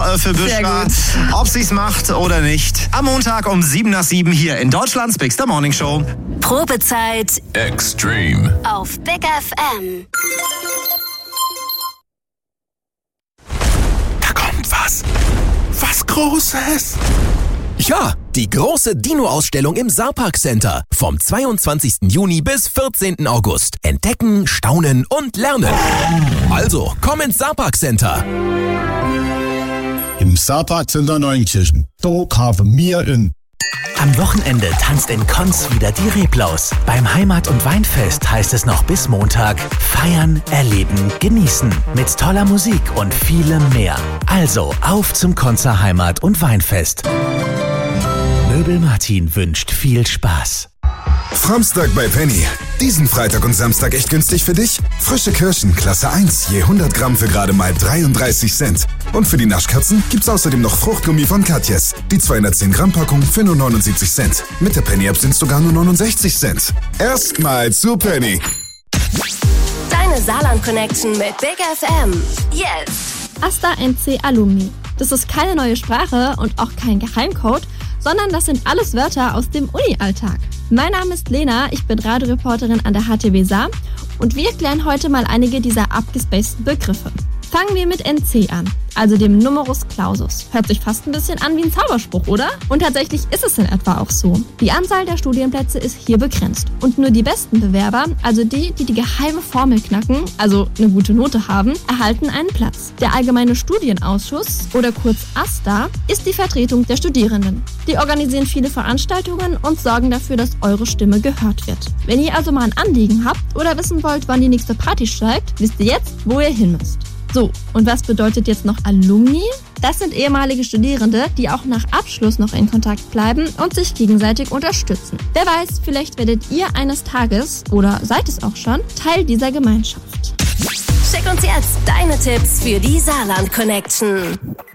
für Büschra, ob sie's macht oder nicht. Am Montag um 7:07 hier in Deutschlands Bigster Morning Show. Probezeit Extreme auf Big FM. Da kommt was. Was Großes. Ja, die große Dino-Ausstellung im Saarpark Center. Vom 22. Juni bis 14. August. Entdecken, staunen und lernen. Also, komm ins Saarpark Center. Im Saarpark Center Neunkirchen. Dort haben wir in. Am Wochenende tanzt in Konz wieder die Reblaus. Beim Heimat- und Weinfest heißt es noch bis Montag: feiern, erleben, genießen. Mit toller Musik und vielem mehr. Also auf zum Konzer Heimat- und Weinfest. Möbel Martin wünscht viel Spaß. Samstag bei Penny. Diesen Freitag und Samstag echt günstig für dich? Frische Kirschen, Klasse 1, je 100 Gramm für gerade mal 33 Cent. Und für die Naschkatzen gibt's außerdem noch Fruchtgummi von Katjes. Die 210 Gramm Packung für nur 79 Cent. Mit der Penny-App sind's sogar nur 69 Cent. Erstmal zu Penny. Deine Saarland-Connection mit Big FM. Yes! Asta NC Alumni. Das ist keine neue Sprache und auch kein Geheimcode, sondern das sind alles Wörter aus dem Uni-Alltag. Mein Name ist Lena, ich bin Radioreporterin an der HTW Saar und wir klären heute mal einige dieser abgespaceden Begriffe. Fangen wir mit NC an, also dem Numerus Clausus. Hört sich fast ein bisschen an wie ein Zauberspruch, oder? Und tatsächlich ist es in etwa auch so. Die Anzahl der Studienplätze ist hier begrenzt. Und nur die besten Bewerber, also die geheime Formel knacken, also eine gute Note haben, erhalten einen Platz. Der Allgemeine Studienausschuss, oder kurz AStA, ist die Vertretung der Studierenden. Die organisieren viele Veranstaltungen und sorgen dafür, dass eure Stimme gehört wird. Wenn ihr also mal ein Anliegen habt oder wissen wollt, wann die nächste Party steigt, wisst ihr jetzt, wo ihr hin müsst. So, und was bedeutet jetzt noch Alumni? Das sind ehemalige Studierende, die auch nach Abschluss noch in Kontakt bleiben und sich gegenseitig unterstützen. Wer weiß, vielleicht werdet ihr eines Tages, oder seid es auch schon, Teil dieser Gemeinschaft. Schick uns jetzt deine Tipps für die Saarland-Connection.